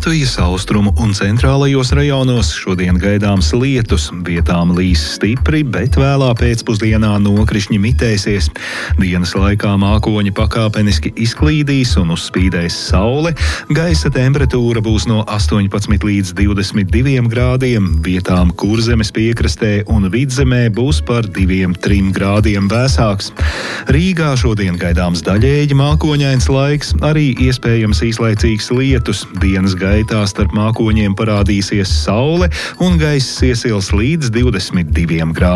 Latvijas austrumu un centrālajos rajonos šodien gaidāms lietus, vietām līs stipri, bet vēlā pēcpusdienā nokrišņi mitēsies. Dienas laikā mākoņi pakāpeniski izklīdīs un uzspīdēs saule, gaisa temperatūra būs no 18 līdz 22 grādiem, vietām Kurzemes piekrastē un Vidzemē būs par 2–3 grādiem vēsāks. Rīgā šodien gaidāms daļēji mākoņains laiks, arī iespējams īslaicīgs lietus. Dienas gaitā starp mākoņiem parādīsies saule un gaiss iesils līdz 22 grādiem.